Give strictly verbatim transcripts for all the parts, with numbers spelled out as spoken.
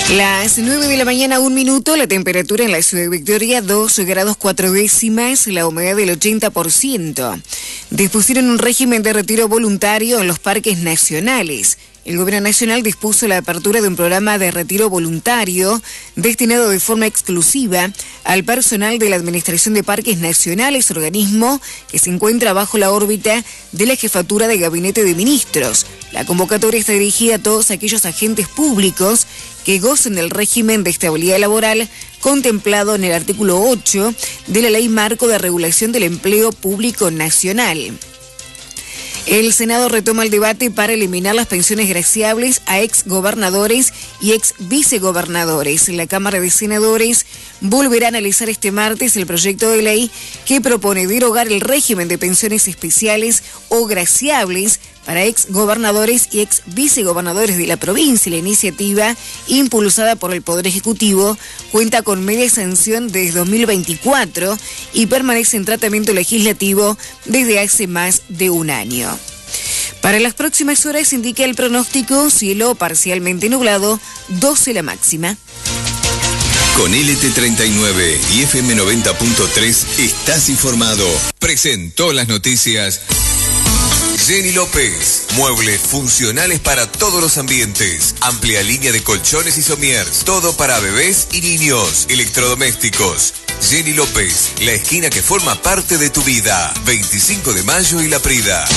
Las nueve de la mañana, un minuto, la temperatura en la ciudad de Victoria, dos grados cuatro décimas, la humedad del ochenta por ciento. Dispusieron un régimen de retiro voluntario en los parques nacionales. El Gobierno Nacional dispuso la apertura de un programa de retiro voluntario destinado de forma exclusiva al personal de la Administración de Parques Nacionales, organismo que se encuentra bajo la órbita de la Jefatura de Gabinete de Ministros. La convocatoria está dirigida a todos aquellos agentes públicos que gocen del régimen de estabilidad laboral contemplado en el artículo ocho de la Ley Marco de Regulación del Empleo Público Nacional. El Senado retoma el debate para eliminar las pensiones graciables a exgobernadores y ex vicegobernadores. La Cámara de Senadores volverá a analizar este martes el proyecto de ley que propone derogar el régimen de pensiones especiales o graciables para exgobernadores y ex vicegobernadores de la provincia. La iniciativa, impulsada por el Poder Ejecutivo, cuenta con media sanción desde dos mil veinticuatro y permanece en tratamiento legislativo desde hace más de un año. Para las próximas horas indica el pronóstico cielo parcialmente nublado, doce la máxima. Con L T treinta y nueve y F M noventa punto tres estás informado. Presentó las noticias Jenny López. Muebles funcionales para todos los ambientes. Amplia línea de colchones y somiers. Todo para bebés y niños. Electrodomésticos. Jenny López, la esquina que forma parte de tu vida. veinticinco de mayo y La Prida.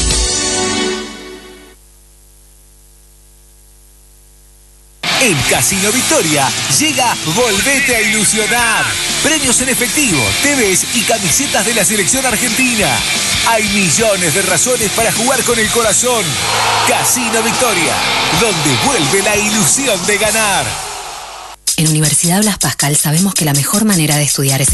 En Casino Victoria llega Volvete a Ilusionar. Premios en efectivo, T Vs y camisetas de la selección argentina. Hay millones de razones para jugar con el corazón. Casino Victoria, donde vuelve la ilusión de ganar. En Universidad Blas Pascal sabemos que la mejor manera de estudiar es